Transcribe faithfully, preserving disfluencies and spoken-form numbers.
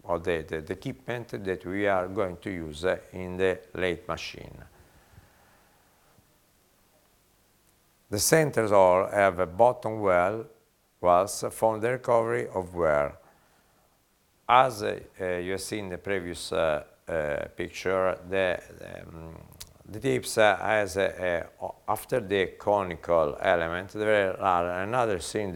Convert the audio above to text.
or the, the, the equipment that we are going to use uh, in the lathe machine. The centers all have a bottom well, wells for the recovery of wear. As uh, uh, you have seen in the previous uh, uh, picture, the, um, the tips uh, has a, a, after the conical element, there are another cylinder